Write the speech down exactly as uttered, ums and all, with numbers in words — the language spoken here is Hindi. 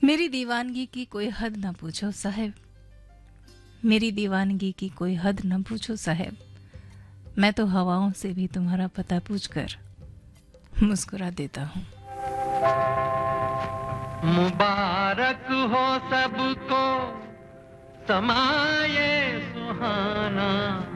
मेरी दीवानगी की कोई हद न पूछो साहेब, मेरी दीवानगी की कोई हद न पूछो साहेब, मैं तो हवाओं से भी तुम्हारा पता पूछकर मुस्कुरा देता हूँ। मुबारक हो सबको समाये सुहाना,